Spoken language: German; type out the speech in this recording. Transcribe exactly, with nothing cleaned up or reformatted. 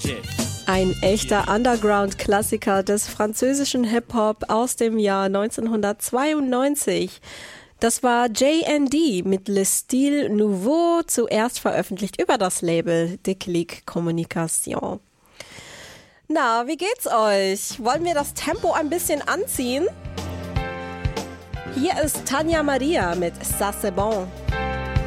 Ein echter Underground-Klassiker des französischen Hip-Hop aus dem Jahr neunzehnhundertzweiundneunzig. Das war J N D mit Le Style Nouveau, zuerst veröffentlicht über das Label Déclic Communication. Na, wie geht's euch? Wollen wir das Tempo ein bisschen anziehen? Hier ist Tanja Maria mit Ça c'est bon.